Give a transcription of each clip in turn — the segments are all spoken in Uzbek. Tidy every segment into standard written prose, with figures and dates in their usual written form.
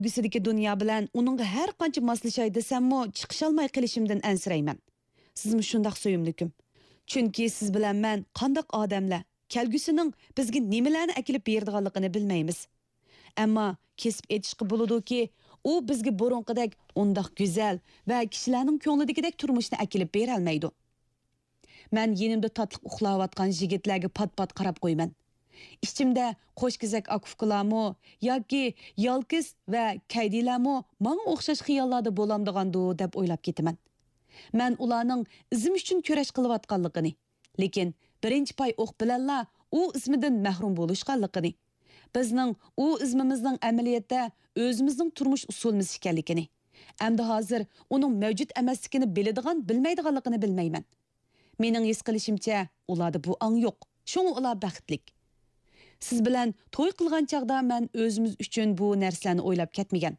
Güsidiki dünya bilan uningga har qancha moslashay desammo chiqisholmay qilishimdan ansirayman. Sizmi shundaq so'yimlikim. Chunki siz bilan men qandoq odamlar kelgusining bizga nimalarni akilib berdiganligini bilmaymiz. Ammo kesib etishga bo'ladi-ki, u bizga burunqidek undaq go'zal va kishilarning ko'nglidagidek turmushni akilib bera olmaydi. Men yenimda tatliq uxlayotgan yigitlarga pat-pat qarab qo'yman. İçimde qo'shkizak akufkalarmi yoki yolkiz va kaydilarmi menga o'xshash xiyollarda bo'lamdig'andu deb o'ylab ketaman. Men ularning izim uchun kurash qilayotganligini, lekin birinchi pay o'q bilanla u izmidan mahrum bo'lishganligini, bizning u izmimizning amaliyotda o'zimizning turmush usulimiz ekanligini, hamda hozir uning mavjud emasligini biladigan, bilmaydiganligini bilmayman. Mening his qilishimcha, ularda bu ang yo'q. Shunga ular baxtlik. Siz bilan to'y qilgan chaqda men o'zimiz uchun bu narsalarni o'ylab ketmagan.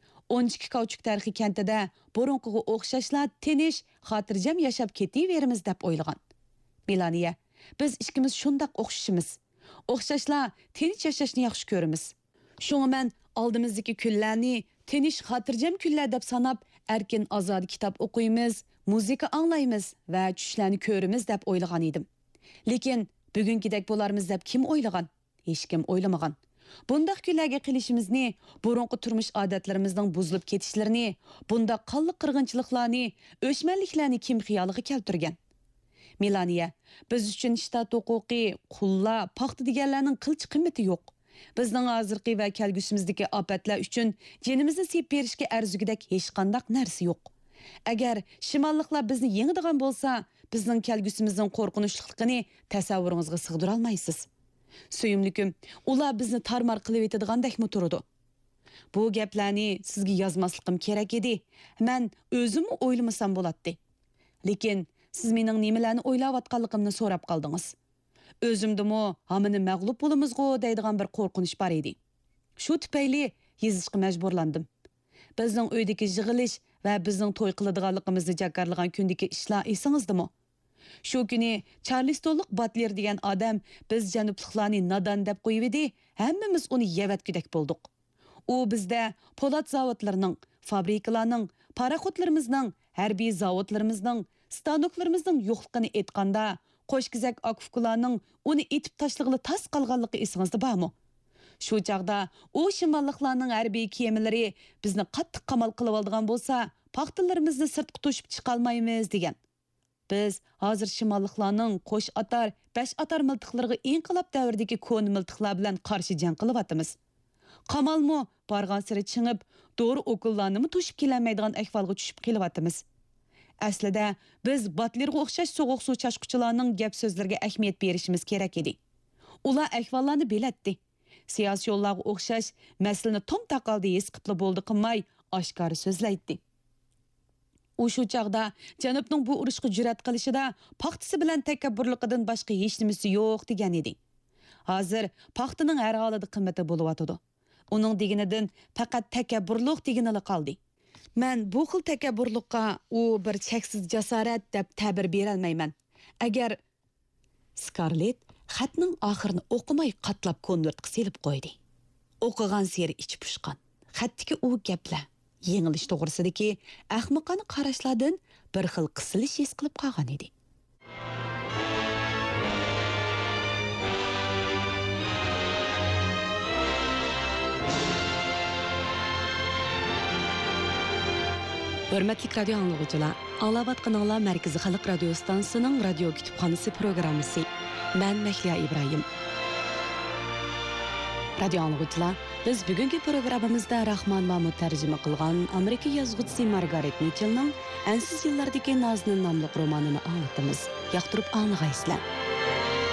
12 Kavchuk tarixi kentida burunqiga o'xshashlar tinish, xotirjam yashab ketaveramiz deb o'ylagan. Melaniya, biz ikkimiz shundoq o'xshashimiz. O'xshashlar tinch yashashni yaxshi ko'ramiz. Shunga men oldimizdagi kunlarni tinish, xotirjam kunlar deb sanab, erkin ozod kitob o'qiymiz, muzika anglaymiz va tushlarni ko'ramiz deb o'ylagan edim. Lekin bugungidek bo'larmiz deb kim o'ylagan? Hech kim o'ylamagan. Bundaq kunlarga qilishimizni, burunqi turmush odatlarimizning buzilib ketishlarini, bundaq qonliq qirg'inchiliklarni, o'chmanliklarni kim xiyoliga keltirgan? Melaniya, biz uchun shtat huquqi, qullar, paxta deganlarning qilchi qimmati yo'q. Bizning hozirgi va kelgusimizdagi ofatlar uchun jinimizni sep berishga arzugidek hech qanday narsa yo'q. Agar shimolliklar bizni yengadigan bo'lsa, bizning kelgusimizning qo'rqinchliligini tasavvuringizga sig'dira olmaysiz. Suyimlikim, ular bizni tarmar qilib etadigandak-mi turadi? Bu gaplarni sizga yozmasligim kerak edi. Men o'zim o'ylamasam bo'ladi. Lekin siz mening nimalarni o'ylayotganligimni so'rab qoldingiz. O'zimdimi hamini mag'lub bo'lamizgo deydigan bir qo'rqinch bor edi. Shu tufayli yozishga majburlandim. Bizning uydagi yig'ilish va bizning to'y qiladiganligimizni jakarlagan kundagi ishlar esingizdami? Shu kuni Charlestonlik Butler degan odam biz janubliklarni nodon deb qo'yib edi, hammamiz uni yevatgudek bo'ldik. U bizda po'lat zavodlarining, fabrikalarning, paraxodlarimizning, harbiy zavodlarimizning, stanoklarimizning yo'qligini aytganda, qo'shkizak akufkalarning uni etib tashlag'ili tas qolganligi esingizda bormi? Shu chaqda u shimolliklarning harbiy kemalari bizni qattiq qamal qilib oldigan bo'lsa, paxtalarimizni sirtqa to'shib chiqa olmaymiz degan. Biz hozir shimolliklarning qo'sh atar, 5 atar miltiqlariga inqilob davridagi ko'n miltiqlar bilan qarshi jang qilyapmiz. Qamalmi borgan siri chingib, doğru okullarni to'shib kelmaydigan ahvolga tushib kelyapmiz. Aslida biz Butlerga o'xshash so'g'uq suv chashquchilarning gap so'zlariga ahamiyat berishimiz kerak edi. Ular ahvollarni bilatdi. Siyosiy yo'llarga o'xshash masalani tom taqaldi his qilib bo'ldi qilmay oshkor so'zlaydi. U shu chaqda janubning bu urushga jur'at qilishida paxtasi bilan takabburligidan boshqa hech nimasi yo'q degan edi. Hozir paxtaning har holida qimmati bo'layotdi. Uning deganidan faqat takabburlik deganili qoldi. Men bu xil takabburlikqa u bir cheksiz jasorat deb ta'bir bera olmayman. Agar Scarlett xatning oxirini o'qimay qatlab konvertga selib qo'ydi. O'qigan seri ichi pushqan. Xatdagi u gaplar yengilish to'g'risidagi ahmoqona qarashlardan bir xil qisilish his qilib qolgan edi. Hörmətli radio anlıqçılar, anlavatqanlar Mərkəzi Xalq Radio Stansiyasının radio kütüpxanası proqramısı. Mən Məhliya İbrahim. Radio anlıqçılar, biz bugünkü proqramımızda Rahman Mahmud tərcümə qılğan Amerika yazğıçısı Margaret Mitchell'ның Ensiz yıllardaki Nazının namlıq romanını anlatımız. Yaxtırıb anlığaysızlar.